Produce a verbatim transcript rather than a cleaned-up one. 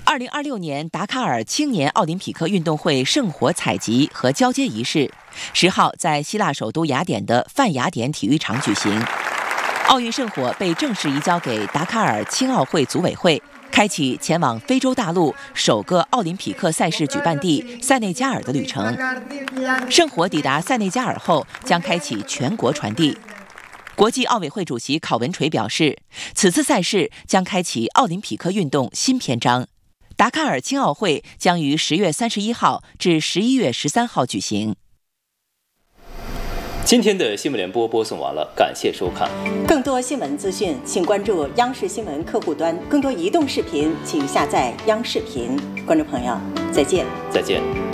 二零二六年达喀尔青年奥林匹克运动会圣火采集和交接仪式，十号在希腊首都雅典的泛雅典体育场举行。奥运圣火被正式移交给达喀尔青奥会组委会，开启前往非洲大陆首个奥林匹克赛事举办地塞内加尔的旅程。圣火抵达塞内加尔后，将开启全国传递。国际奥委会主席考文垂表示，此次赛事将开启奥林匹克运动新篇章。达喀尔青奥会将于十月三十一号至十一月十三号举行。 今天的新闻联播播送完了，感谢收看。 更多新闻资讯，请关注央视新闻客户端。更多移动视频，请下载央视频。观众朋友，再见。 再见。